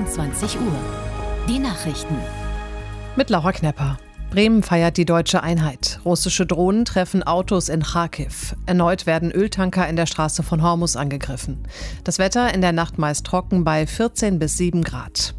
22 Uhr. Die Nachrichten. Mit Laura Knepper. Bremen feiert die deutsche Einheit. Russische Drohnen treffen Autos in Charkiw. Erneut werden Öltanker in der Straße von Hormus angegriffen. Das Wetter in der Nacht meist trocken bei 14 bis 7 Grad.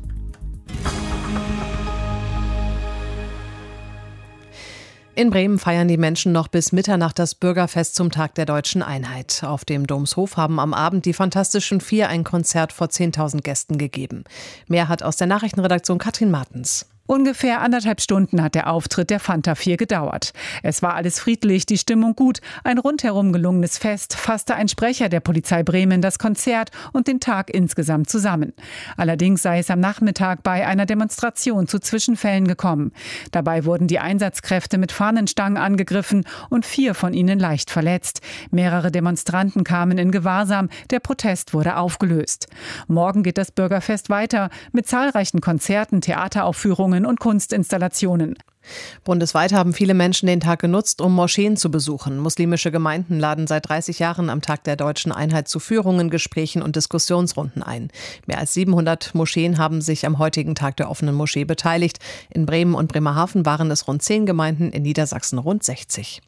In Bremen feiern die Menschen noch bis Mitternacht das Bürgerfest zum Tag der deutschen Einheit. Auf dem Domshof haben am Abend die Fantastischen Vier ein Konzert vor 10.000 Gästen gegeben. Mehr hat aus der Nachrichtenredaktion Katrin Martens. Ungefähr 1,5 Stunden hat der Auftritt der Fanta 4 gedauert. Es war alles friedlich, die Stimmung gut. Ein rundherum gelungenes Fest fasste ein Sprecher der Polizei Bremen das Konzert und den Tag insgesamt zusammen. Allerdings sei es am Nachmittag bei einer Demonstration zu Zwischenfällen gekommen. Dabei wurden die Einsatzkräfte mit Fahnenstangen angegriffen und 4 von ihnen leicht verletzt. Mehrere Demonstranten kamen in Gewahrsam. Der Protest wurde aufgelöst. Morgen geht das Bürgerfest weiter mit zahlreichen Konzerten, Theateraufführungen und Kunstinstallationen. Bundesweit haben viele Menschen den Tag genutzt, um Moscheen zu besuchen. Muslimische Gemeinden laden seit 30 Jahren am Tag der deutschen Einheit zu Führungen, Gesprächen und Diskussionsrunden ein. Mehr als 700 Moscheen haben sich am heutigen Tag der offenen Moschee beteiligt. In Bremen und Bremerhaven waren es rund 10 Gemeinden, in Niedersachsen rund 60.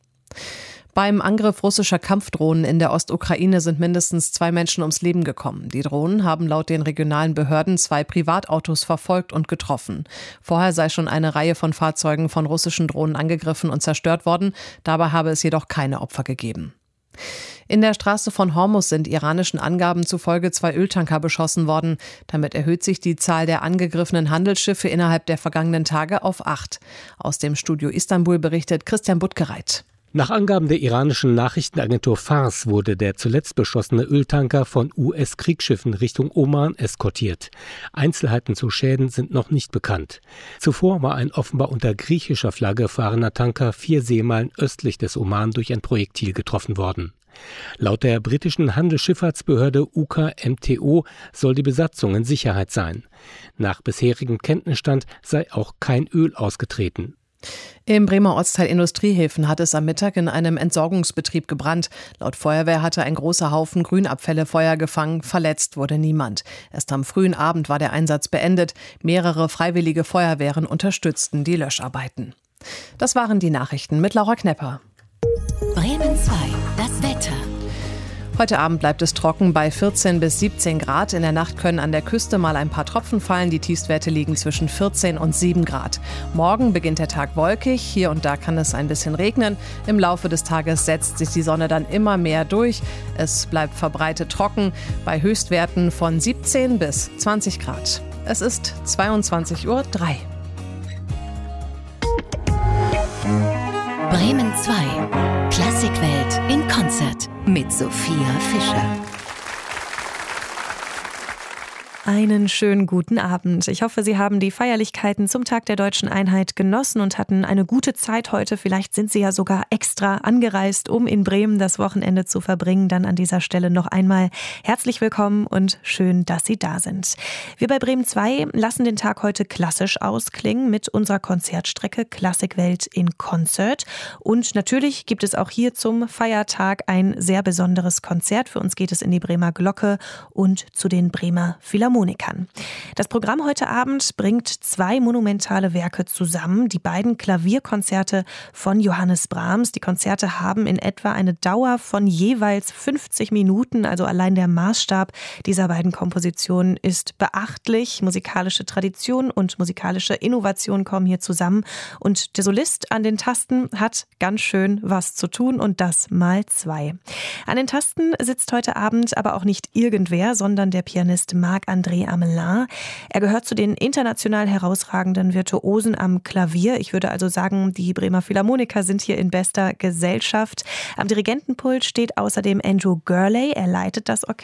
Beim Angriff russischer Kampfdrohnen in der Ostukraine sind mindestens 2 Menschen ums Leben gekommen. Die Drohnen haben laut den regionalen Behörden 2 Privatautos verfolgt und getroffen. Vorher sei schon eine Reihe von Fahrzeugen von russischen Drohnen angegriffen und zerstört worden. Dabei habe es jedoch keine Opfer gegeben. In der Straße von Hormus sind iranischen Angaben zufolge 2 Öltanker beschossen worden. Damit erhöht sich die Zahl der angegriffenen Handelsschiffe innerhalb der vergangenen Tage auf 8. Aus dem Studio Istanbul berichtet Christian Buttgereit. Nach Angaben der iranischen Nachrichtenagentur Fars wurde der zuletzt beschossene Öltanker von US-Kriegsschiffen Richtung Oman eskortiert. Einzelheiten zu Schäden sind noch nicht bekannt. Zuvor war ein offenbar unter griechischer Flagge fahrender Tanker 4 Seemeilen östlich des Oman durch ein Projektil getroffen worden. Laut der britischen Handelsschifffahrtsbehörde UKMTO soll die Besatzung in Sicherheit sein. Nach bisherigem Kenntnisstand sei auch kein Öl ausgetreten. Im Bremer Ortsteil Industriehäfen hat es am Mittag in einem Entsorgungsbetrieb gebrannt. Laut Feuerwehr hatte ein großer Haufen Grünabfälle Feuer gefangen. Verletzt wurde niemand. Erst am frühen Abend war der Einsatz beendet. Mehrere freiwillige Feuerwehren unterstützten die Löscharbeiten. Das waren die Nachrichten mit Laura Knepper. Bremen 2, das Wetter. Heute Abend bleibt es trocken bei 14 bis 17 Grad. In der Nacht können an der Küste mal ein paar Tropfen fallen. Die Tiefstwerte liegen zwischen 14 und 7 Grad. Morgen beginnt der Tag wolkig. Hier und da kann es ein bisschen regnen. Im Laufe des Tages setzt sich die Sonne dann immer mehr durch. Es bleibt verbreitet trocken bei Höchstwerten von 17 bis 20 Grad. Es ist 22:03 Uhr. Bremen 2, Klassikwelt in Konzert mit Sophia Fischer. Einen schönen guten Abend. Ich hoffe, Sie haben die Feierlichkeiten zum Tag der deutschen Einheit genossen und hatten eine gute Zeit heute. Vielleicht sind Sie ja sogar extra angereist, um in Bremen das Wochenende zu verbringen. Dann an dieser Stelle noch einmal herzlich willkommen und schön, dass Sie da sind. Wir bei Bremen 2 lassen den Tag heute klassisch ausklingen mit unserer Konzertstrecke Klassikwelt in Konzert. Und natürlich gibt es auch hier zum Feiertag ein sehr besonderes Konzert. Für uns geht es in die Bremer Glocke und zu den Bremer Philharmonikern. Das Programm heute Abend bringt 2 monumentale Werke zusammen. Die beiden Klavierkonzerte von Johannes Brahms. Die Konzerte haben in etwa eine Dauer von jeweils 50 Minuten. Also allein der Maßstab dieser beiden Kompositionen ist beachtlich. Musikalische Tradition und musikalische Innovation kommen hier zusammen. Und der Solist an den Tasten hat ganz schön was zu tun und das mal 2. An den Tasten sitzt heute Abend aber auch nicht irgendwer, sondern der Pianist Marc-André Amelin. Er gehört zu den international herausragenden Virtuosen am Klavier. Ich würde also sagen, die Bremer Philharmoniker sind hier in bester Gesellschaft. Am Dirigentenpult steht außerdem Andrew Gurley. Er leitet das Orchester.